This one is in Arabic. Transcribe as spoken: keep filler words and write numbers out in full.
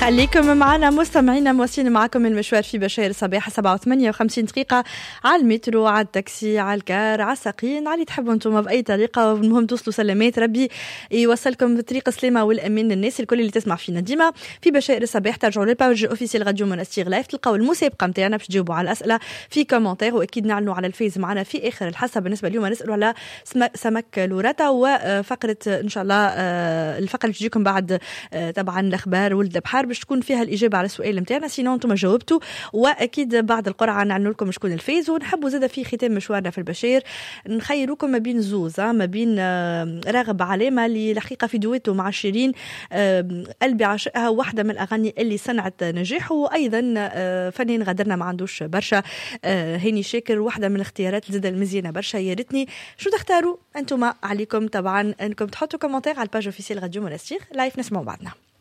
خليكم معنا مستمعينا مواسين معكم المشوار في بشاير الصباح سبعة وثمانية وخمسين دقيقة على المترو، على التاكسي، على الكار، على الساقين، على اللي تحبوا انتم بأي طريقة. المهم توصلوا سلامات، ربي يوصلكم بطريقة سليمة والأمين للناس الكل اللي تسمع فينا ديما في بشاير الصباح. ترجعوا للباج اوفيسيال راديو منستير لايف، تلقاو المسابقة نتاعنا باش تجاوبوا على الأسئلة في كومنتير، وأكيد نعلنوا على الفايز معنا في آخر الحصة. بالنسبة اليوم نسألوا على سمك لوراتا، وفقرة إن شاء الله الفقرة اللي تجيكم بعد طبعا الأخبار ولد بحار باش تكون فيها الإجابة على السؤال متاعنا، سينو انتم جاوبتوا. واكيد بعد القرعه نعلن لكم شكون الفايز. ونحبوا زاده في ختام مشوارنا في البشير نخيروكم ما بين زوز، ما بين راغب علامه اللي الحقيقه في دويتو مع شيرين قلبي عاشقها، واحده من الاغاني اللي صنعت نجاحه، وايضا فنان غدرنا ما عندوش برشا هاني شاكر، واحده من الاختيارات زاده المزيانه برشا. يا ريتني شو تختاروا انتم، عليكم طبعا انكم تحطوا كومنتير على الباج اوفيسيال راديو منستير لايف. نسمعوا بعضنا.